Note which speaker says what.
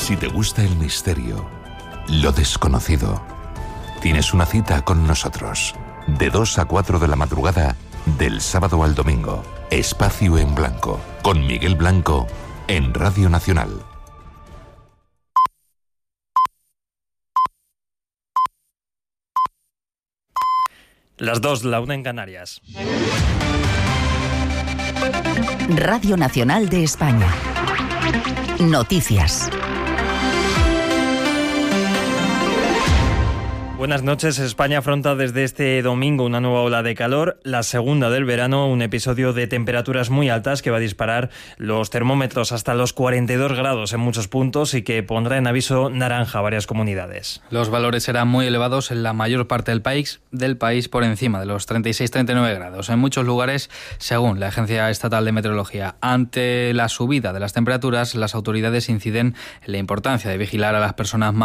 Speaker 1: Si te gusta el misterio, lo desconocido, tienes una cita con nosotros. De 2 a 4 de la madrugada, del sábado al domingo. Espacio en Blanco, con Miguel Blanco, en Radio Nacional.
Speaker 2: Las 2, la 1 en Canarias.
Speaker 3: Radio Nacional de España. Noticias.
Speaker 2: Buenas noches. España afronta desde este domingo una nueva ola de calor, la segunda del verano, un episodio de temperaturas muy altas que va a disparar los termómetros hasta los 42 grados en muchos puntos y que pondrá en aviso naranja a varias comunidades.
Speaker 4: Los valores serán muy elevados en la mayor parte del país por encima de los 36-39 grados. En muchos lugares, según la Agencia Estatal de Meteorología. Ante la subida de las temperaturas, las autoridades inciden en la importancia de vigilar a las personas más